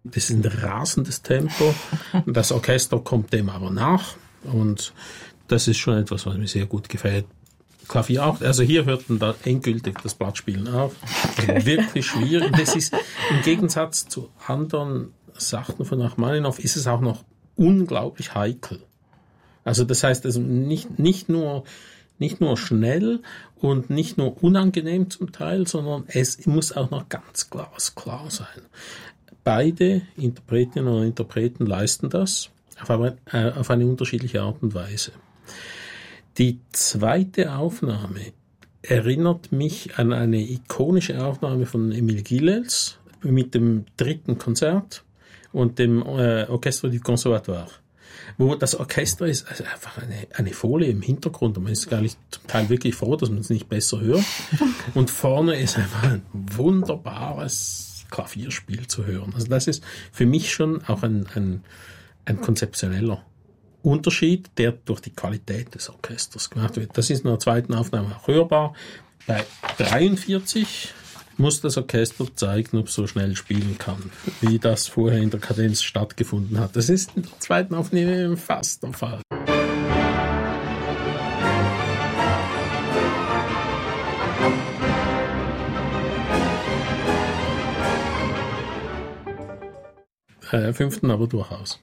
Das ist ein rasendes Tempo. Das Orchester kommt dem aber nach. Und das ist schon etwas, was mir sehr gut gefällt. Klavier auch. Also hier hört dann da endgültig das Blattspielen auf. Also wirklich schwierig. Das ist im Gegensatz zu anderen Sachen von Rachmaninow ist es auch noch unglaublich heikel. Also das heißt, also nicht nur schnell und nicht nur unangenehm zum Teil, sondern es muss auch noch ganz glasklar sein. Beide Interpretinnen und Interpreten leisten das auf eine unterschiedliche Art und Weise. Die zweite Aufnahme erinnert mich an eine ikonische Aufnahme von Émile Gillels mit dem 3. Konzert und dem Orchestre du Conservatoire, wo das Orchester ist also einfach eine Folie im Hintergrund und man ist gar nicht zum Teil wirklich froh, dass man es nicht besser hört. Und vorne ist einfach ein wunderbares Klavierspiel zu hören. Also das ist für mich schon auch ein konzeptioneller Unterschied, der durch die Qualität des Orchesters gemacht wird. Das ist in der zweiten Aufnahme auch hörbar. Bei 43 muss das Orchester zeigen, ob es so schnell spielen kann, wie das vorher in der Kadenz stattgefunden hat. Das ist in der zweiten Aufnahme fast der Fall. Fünften aber durchaus.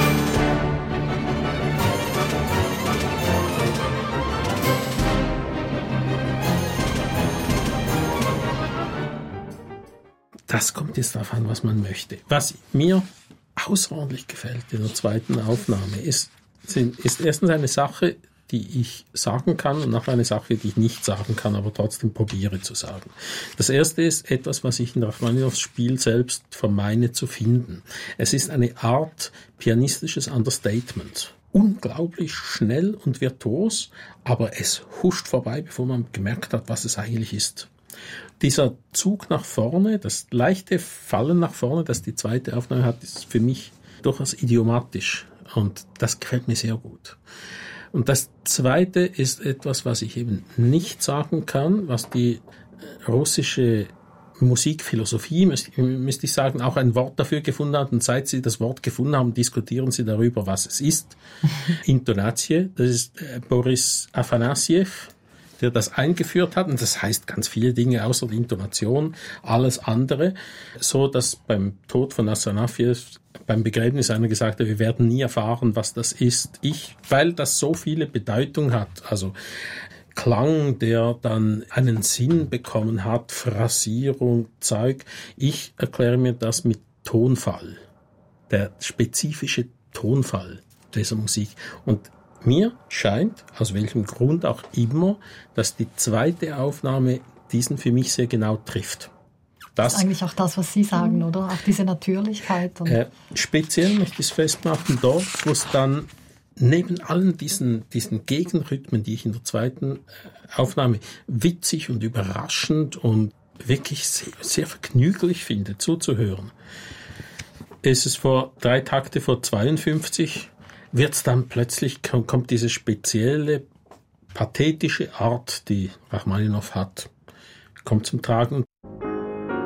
Das kommt jetzt darauf an, was man möchte. Was mir außerordentlich gefällt in der zweiten Aufnahme ist erstens eine Sache, die ich sagen kann und nachher eine Sache, die ich nicht sagen kann, aber trotzdem probiere zu sagen. Das erste ist etwas, was ich in Rachmaninows Spiel selbst vermeine zu finden. Es ist eine Art pianistisches Understatement. Unglaublich schnell und virtuos, aber es huscht vorbei, bevor man gemerkt hat, was es eigentlich ist. Dieser Zug nach vorne, das leichte Fallen nach vorne, das die zweite Aufnahme hat, ist für mich durchaus idiomatisch und das gefällt mir sehr gut. Und das zweite ist etwas, was ich eben nicht sagen kann, was die russische Musikphilosophie, müsste ich sagen, auch ein Wort dafür gefunden hat. Und seit sie das Wort gefunden haben, diskutieren sie darüber, was es ist. Intonatie, das ist Boris Afanassjew, der das eingeführt hat. Und das heißt ganz viele Dinge außer der Intonation, alles andere. So, dass beim Tod von Afanassjew, beim Begräbnis einer gesagt hat, wir werden nie erfahren, was das ist. Weil das so viele Bedeutung hat, also Klang, der dann einen Sinn bekommen hat, Phrasierung, Zeug. Ich erkläre mir das mit Tonfall, der spezifische Tonfall dieser Musik. Und mir scheint, aus welchem Grund auch immer, dass die zweite Aufnahme diesen für mich sehr genau trifft. Das ist eigentlich auch das, was Sie sagen, oder? Auch diese Natürlichkeit. Speziell möchte ich es festmachen dort, wo es dann neben allen diesen Gegenrhythmen, die ich in der zweiten Aufnahme witzig und überraschend und wirklich sehr, sehr vergnüglich finde, zuzuhören, ist es vor 3 Takte vor 52, wird's dann plötzlich, kommt diese spezielle, pathetische Art, die Rachmaninow hat, kommt zum Tragen.